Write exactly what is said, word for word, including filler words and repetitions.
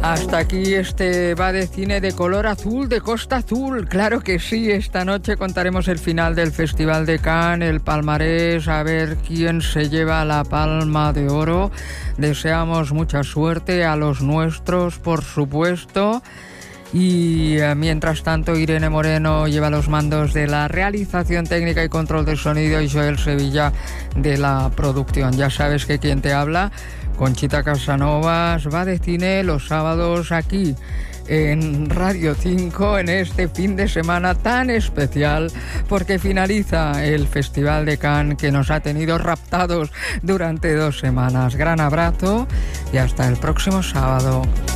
Hasta aquí este va de cine de color azul, de Costa Azul. Claro que sí, esta noche contaremos el final del Festival de Cannes, el palmarés, a ver quién se lleva la Palma de Oro. Deseamos mucha suerte a los nuestros, por supuesto. Y eh, mientras tanto, Irene Moreno lleva los mandos de la realización técnica y control del sonido, y Joel Sevilla de la producción. Ya sabes que quien te habla, Conchita Casanovas, va de cine los sábados aquí en Radio cinco, en este fin de semana tan especial, porque finaliza el Festival de Cannes, que nos ha tenido raptados durante dos semanas. Gran abrazo y hasta el próximo sábado.